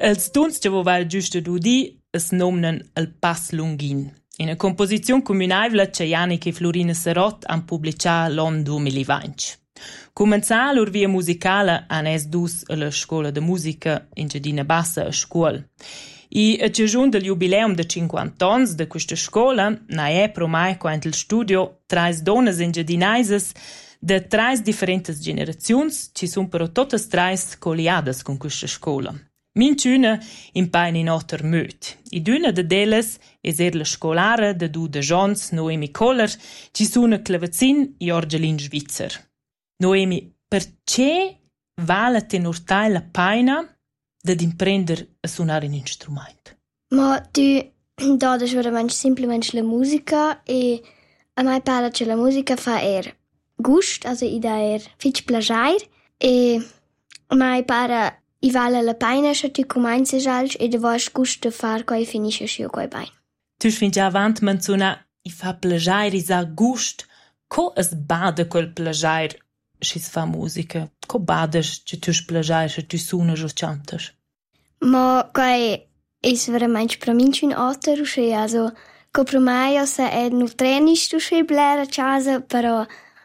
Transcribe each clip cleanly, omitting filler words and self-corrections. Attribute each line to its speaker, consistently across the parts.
Speaker 1: Els tuns che voval giusto d'udi es nomnen el Pass Lunghin. In a composizione comunabile che Janik e Florina Serot han publicà l'anno 2020. Començà lur via musicala han es dus alla scuola de musica in Giardina Bassa a scuola. I a cagiun del jubileum de 50 ans de questa scuola na è promai quant il studio trais donas engiadinaises de trais differentes generaziuns, ci sun però totes trais coliadas con questa scuola. Minciuna impain in otter möt. I d'una de deles es la scolara de du de Jons Noemi Kohler, ci suna clavazin i Orgelin Svizzer. Noemi, perché vale tenurtai la paina de imprender a suonare un instrumento?
Speaker 2: Ma tu dodes veramente semplicemente la musica e a me pare che la musica fa gust, also i da fitch plagiar e a me pare I vale la pena se tu cominci già e devois gust de far coi finisce io coi bain.
Speaker 1: Tu fin già avant menziona I fa plagiar i sa gust, co es bada quel plagiar si fa musica? Co badas che tu plagiar se tu suonas o cantas?
Speaker 2: Ma coi es veramente per me un altro usce, also co per me se no trenis usce blera casa, però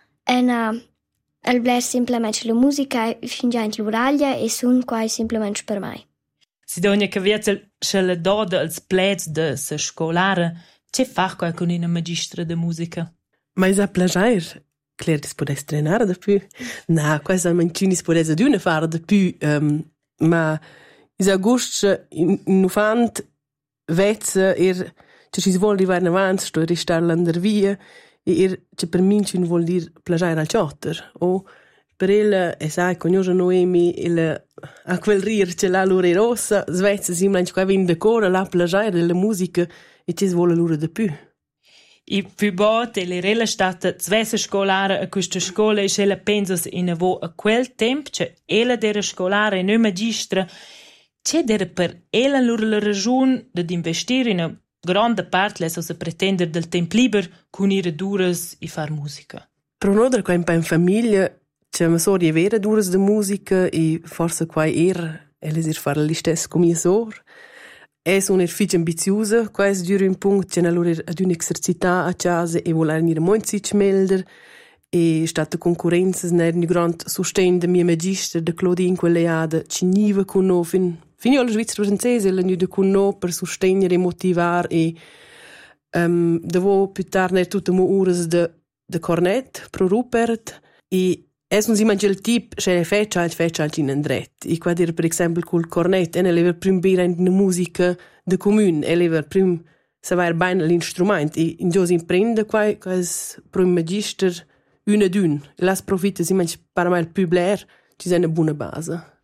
Speaker 2: el bler simplemente la musica fin già in l'uraglia e sun quai simplemente per me.
Speaker 1: Si dogna che vietzel se la doda als plets de se scolara, che fa quai con una magistra de musica?
Speaker 3: Ma is a plagiar? Claire dis podes trenar de più. Na, quai sa mancinis podes ad una fare de più, ma is a gust in ufant vezza che si vuol arrivare in avanti, sto ristar l'andar via, e che per me ci vuol dire plagiare al ciotter o per ella e sai conosce Noemi a quel rir ce l'ha l'ore rossa Svezia simulante qua vin decora la plagiare della musica e ci vuole l'ora di più.
Speaker 1: I più botte le rela stata Svezia scolare a questa scuola e ella pensa in avo a quel tempo che ella dera scolare non magistra c'è dera per ella la ragione di investire in una grande parte le se pretender del tempo libero con ihre duras e far musica.
Speaker 3: Per un'altra qua in famiglia c'è una sorella vera duras de musica e forse qua ella fare la stessa come mia sor. È una figlia ambiziosa, qua è dura un punto che allora ad un'esercità a casa e vuole venire molto sich melder e stata concorrenza nel grande sostegno da mia magister da Claudine quelle ada ci niva con no Fino alla Svizzera francese la nuda con no per sostenere e motivare e devo più tardi tutte le ore de cornet pro Rupert e es non si mangia il tip che fece in andret e qua dire per esempio col cornet e leva prim bere in musica de comune e leva prim saper bene l'instrumento e in gios imprende qua es pro magister una d'un las profite si mangia per me il più bler ci è una buona base.